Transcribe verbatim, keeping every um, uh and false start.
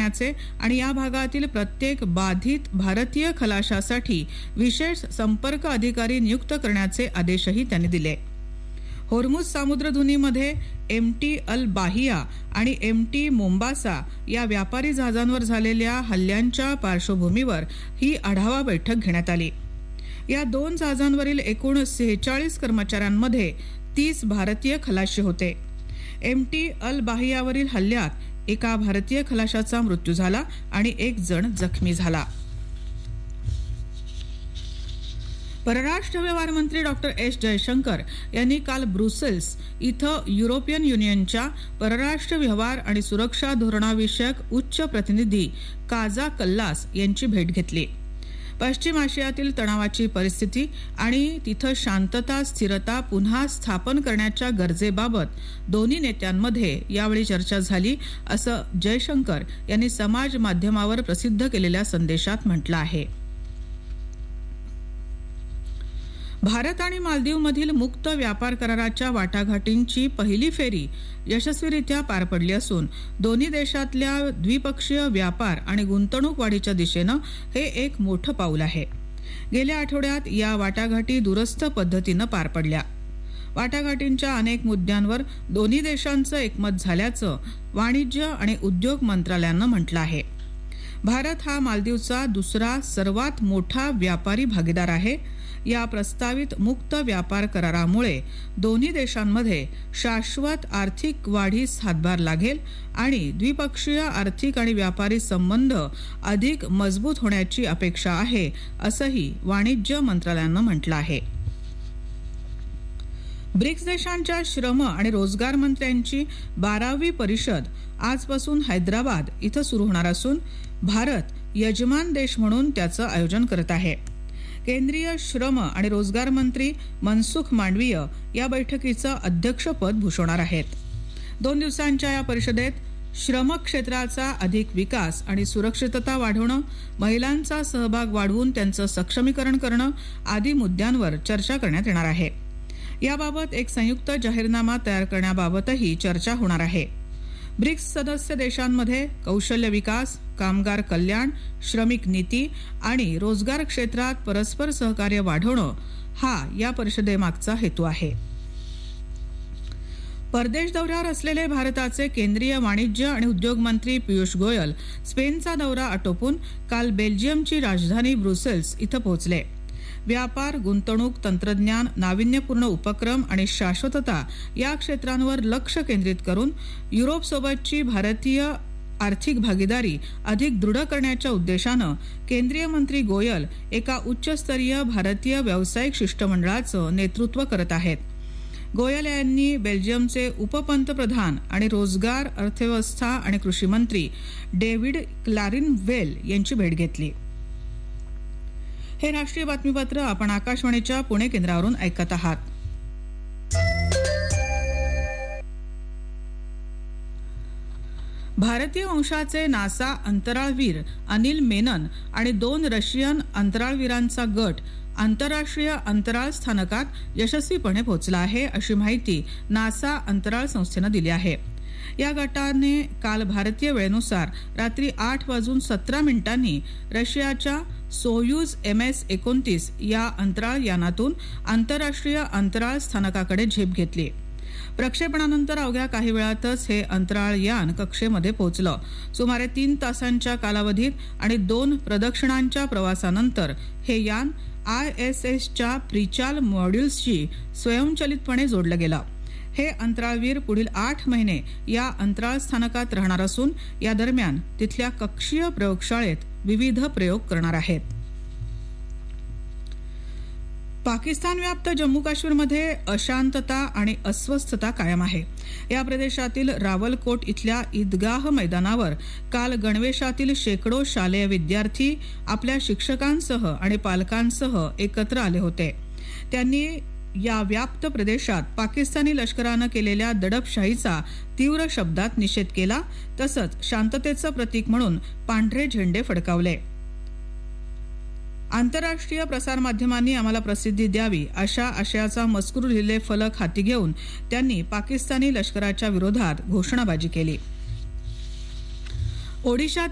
करण्याचे आणि या भागातील प्रत्येक बाधित भारतीय खलाशासाठी विशेष संपर्क अधिकारी नियुक्त करण्याचे आदेशही त्यांनी दिले. होर्मुझ सामुद्रधुनीमध्ये एम टी अल बाहिया आणि एम टी मोम्बासा या व्यापारी जहाजांवर झालेल्या हल्ल्यांच्या पार्श्वभूमीवर ही आढावा बैठक घेण्यात आली. या दोन जहाजांवरील एकूण सेहेचाळीस कर्मचाऱ्यांमध्ये तीस भारतीय खलाशी होते. एम टी अल बाहियावरील हल्ल्यात एका भारतीय खलाशाचा मृत्यू झाला आणि एक जण जखमी झाला. परराष्ट्र व्यवहार मंत्री डॉक्टर एस जयशंकर यांनी काल ब्रुसेल्स इथं युरोपियन युनियनच्या परराष्ट्र व्यवहार आणि सुरक्षा धोरणाविषयक उच्च प्रतिनिधी काजा कल्लास यांची भेट घेतली. पश्चिम आशियातील तणावाची परिस्थिती आणि तिथं शांतता स्थिरता पुन्हा स्थापन करण्याच्या गरजेबाबत दोन्ही नेत्यांमध्ये यावेळी चर्चा झाली, असं जयशंकर यांनी समाज माध्यमावर प्रसिद्ध केलेल्या संदेशात म्हटलं आहे. भारत आणि मालदीवमधील मुक्त व्यापार कराराच्या वाटाघाटींची पहिली फेरी यशस्वीरित्या पार पडली असून दोन्ही देशातल्या द्विपक्षीय व्यापार आणि गुंतवणूक वाढीच्या दिशेनं हे एक मोठं पाऊल आहे. गेल्या आठवड्यात या वाटाघाटी दूरस्थ पद्धतीनं पार पडल्या. वाटाघाटींच्या अनेक मुद्द्यांवर दोन्ही देशांचं एकमत झाल्याचं वाणिज्य आणि उद्योग मंत्रालयानं म्हटलं आहे. भारत हा मालदीवचा दुसरा सर्वात मोठा व्यापारी भागीदार आहे. या प्रस्तावित मुक्त व्यापार करारामुळे दोन्ही देशांमध्ये शाश्वत आर्थिक वाढीस हातभार लागेल आणि द्विपक्षीय आर्थिक आणि व्यापारी संबंध अधिक मजबूत होण्याची अपेक्षा आहे, असंही वाणिज्य मंत्रालयानं म्हटलं आहे. ब्रिक्स देशांच्या श्रम आणि रोजगार मंत्र्यांची बारावी परिषद आजपासून हैदराबाद इथं सुरू होणार असून भारत यजमान देश म्हणून त्याचं आयोजन करत आहे. केंद्रीय श्रम आणि रोजगार मंत्री मनसुख मांडवीय या बैठकीचं अध्यक्षपद भूषवणार आहेत. दोन दिवसांच्या या परिषदेत श्रम क्षेत्राचा अधिक विकास आणि सुरक्षितता वाढवणं, महिलांचा सहभाग वाढवून त्यांचं सक्षमीकरण करणं आदी मुद्द्यांवर चर्चा करण्यात येणार आहे. याबाबत एक संयुक्त जाहीरनामा तयार करण्याबाबतही चर्चा होणार आहे. ब्रिक्स सदस्य देशांमध्ये कौशल्य विकास, कामगार कल्याण, श्रमिक नीती आणि रोजगार क्षेत्रात परस्पर सहकार्य वाढवणं हा या परिषदेमागचा हेतू आहे. परदेश दौऱ्यावर असलेले भारताचे केंद्रीय वाणिज्य आणि उद्योग मंत्री पियुष गोयल स्पेनचा दौरा आटोपून काल बेल्जियमची राजधानी ब्रुसेल्स इथं पोहोचले. व्यापार, गुंतवणूक, तंत्रज्ञान, नाविन्यपूर्ण उपक्रम आणि शाश्वतता या क्षेत्रांवर लक्ष केंद्रित करून युरोपसोबतची भारतीय आर्थिक भागीदारी अधिक दृढ करण्याच्या उद्देशानं केंद्रीय मंत्री गोयल एका उच्चस्तरीय भारतीय व्यावसायिक शिष्टमंडळाचं नेतृत्व करत आहेत. गोयल यांनी बेल्जियमचे उपपंतप्रधान आणि रोजगार, अर्थव्यवस्था आणि कृषी मंत्री डेव्हिड क्लारिनवेल यांची भेट घेतली. हे राष्ट्रीय बातमीपत्र आपण आकाशवाणीच्या पुणे केंद्रावरून ऐकत आहात. भारतीय वंशाचे नासा अंतराळवीर अनिल मेनन आणि दोन रशियन अंतराळवीरांचा गट आंतरराष्ट्रीय अंतराळ स्थानकात यशस्वीपणे पोहोचला आहे, अशी माहिती नासा अंतराळ संस्थेनं दिली आहे. या गटाने काल भारतीय वेळेनुसार रात्री आठ वाजून सतरा मिनिटांनी रशियाच्या सोयूज एम एस एकोणतीस या अंतराळ यानातून आंतरराष्ट्रीय अंतराळ स्थानकाकडे झेप घेतली. प्रक्षेपणानंतर अवघ्या काही वेळातच हे अंतराळ यान कक्षेमध्ये पोहोचलं. सुमारे तीन तासांच्या कालावधीत आणि दोन प्रदक्षिणांच्या प्रवासानंतर हे यान आय एस एसच्या प्रिचाल मॉड्यूल्सशी स्वयंचलितपणे जोडलं गेलं. हे अंतराळवीर पुढील आठ महिने या अंतराळ स्थानकात राहणार असून या दरम्यान तिथल्या कक्षीय प्रयोगशाळेत विविध प्रयोग करणार आहेत. पाकिस्तान व्याप्त जम्मू काश्मीरमध्ये अशांतता आणि अस्वस्थता कायम आहे. या प्रदेशातील रावलकोट इथल्या ईदगाह मैदानावर काल गणवेशातील शेकडो शालेय विद्यार्थी आपल्या शिक्षकांसह आणि पालकांसह एकत्र आले होते. त्यांनी या व्याप्त प्रदेशात पाकिस्तानी लष्करानं केलेल्या दडपशाहीचा तीव्र शब्दात निषेध केला. तसंच शांततेचं प्रतीक म्हणून पांढरे झेंडे फडकावले. आंतरराष्ट्रीय प्रसारमाध्यमांनी आम्हाला प्रसिद्धी द्यावी अशा आशयाचा मजकूर लिहिलेले फलक हाती घेऊन त्यांनी पाकिस्तानी लष्कराच्या विरोधात घोषणाबाजी केली. ओडिशात